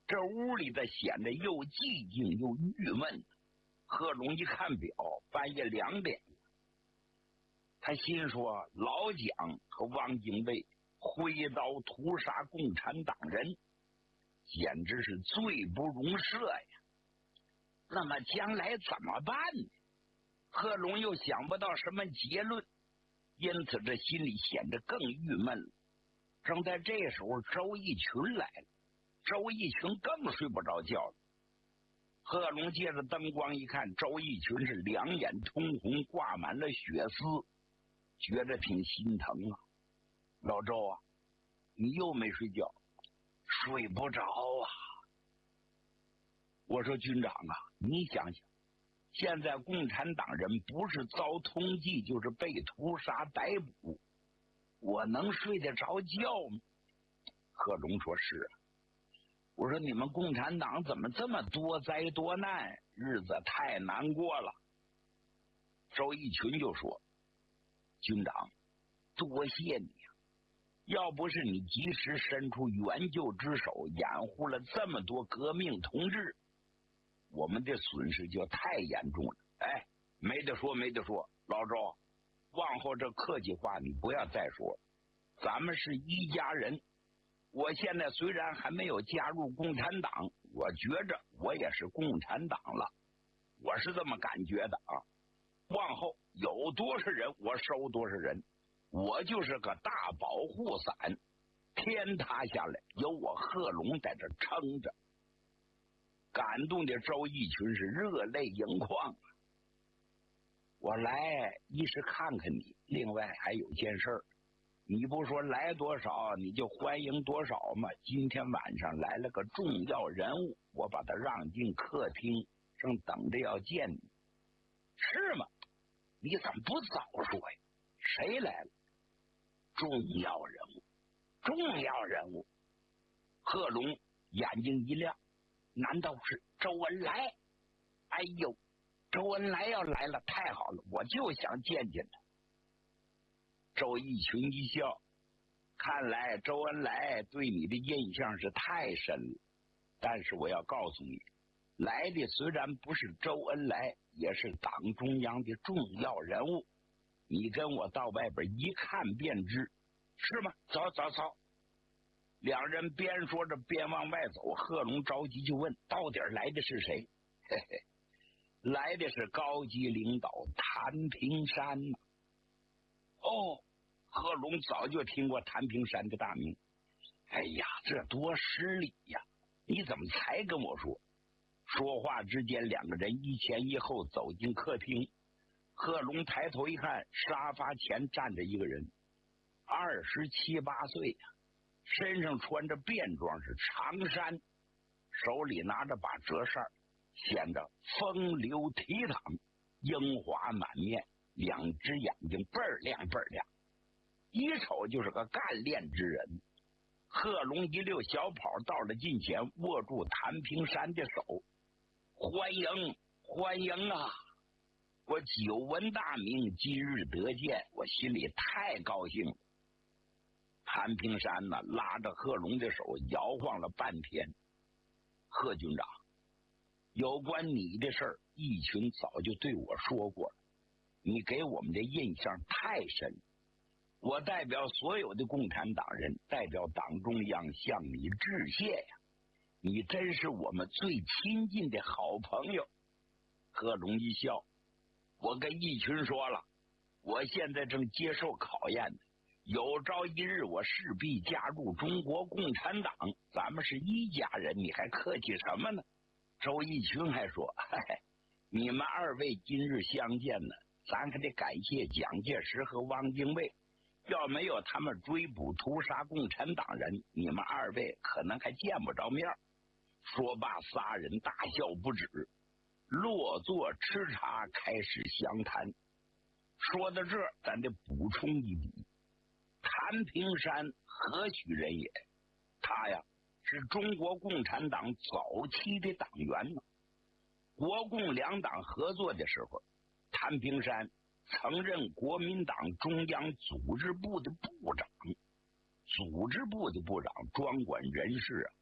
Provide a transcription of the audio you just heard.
这屋里的显得又寂静又郁闷。贺龙一看表，半夜2点了。他心说：老蒋和汪精卫挥刀屠杀共产党人，简直是罪不容赦呀！那么将来怎么办呢？贺龙又想不到什么结论，因此这心里显得更郁闷了。正在这时候，周逸群来了。周逸群更睡不着觉了。贺龙借着灯光一看，周逸群是两眼通红，挂满了血丝，觉得挺心疼啊。老周啊，你又没睡觉？睡不着啊。我说军长啊，你想想，现在共产党人不是遭通缉，就是被屠杀逮捕，我能睡得着觉吗？贺龙说是啊。我说你们共产党怎么这么多灾多难，日子太难过了。周逸群就说：军长，多谢你啊，要不是你及时伸出援救之手，掩护了这么多革命同志，我们的损失就太严重了。哎，没得说没得说，老周，往后这客气话你不要再说，咱们是一家人。我现在虽然还没有加入共产党，我觉着我也是共产党了，我是这么感觉的啊。往后有多少人我收多少人，我就是个大保护伞，天塌下来有我贺龙在这撑着。感动的周逸群是热泪盈眶啊。我来一是看看你，另外还有件事儿，你不说来多少你就欢迎多少吗？今天晚上来了个重要人物，我把他让进客厅，正等着要见你。是吗？你怎么不早说呀？谁来了？重要人物，重要人物。贺龙眼睛一亮，难道是周恩来？哎呦，周恩来要来了，太好了，我就想见见他。周逸群一笑，看来周恩来对你的印象是太深了，但是我要告诉你，来的虽然不是周恩来，也是党中央的重要人物，你跟我到外边一看便知，是吗？走走走。两人边说着边往外走，贺龙着急就问，到底来的是谁？嘿嘿，来的是高级领导谭平山呐。哦，贺龙早就听过谭平山的大名。哎呀，这多失礼呀！你怎么才跟我说？说话之间，两个人一前一后走进客厅。贺龙抬头一看，沙发前站着一个人，27、8岁呀，身上穿着便装，是长衫，手里拿着把折扇，显得风流倜傥，英华满面，两只眼睛倍儿亮倍儿亮，一瞅就是个干练之人。贺龙一溜小跑到了近前，握住谭平山的手，欢迎欢迎啊！我久闻大名，今日得见，我心里太高兴了。谭平山呢，拉着贺龙的手摇晃了半天。贺军长，有关你的事儿，逸群早就对我说过了，你给我们的印象太深，我代表所有的共产党人，代表党中央向你致谢呀！你真是我们最亲近的好朋友。贺龙一笑，我跟逸群说了，我现在正接受考验呢，有朝一日我势必加入中国共产党，咱们是一家人，你还客气什么呢？周逸群还说，嘿，你们二位今日相见呢，咱还得感谢蒋介石和汪精卫，要没有他们追捕屠杀共产党人，你们二位可能还见不着面。说罢，仨人大笑不止，落座吃茶，开始详谈。说到这儿，咱得补充一笔，谭平山何许人也？他呀，是中国共产党早期的党员呢。国共两党合作的时候，谭平山曾任国民党中央组织部的部长。组织部的部长专管人事啊，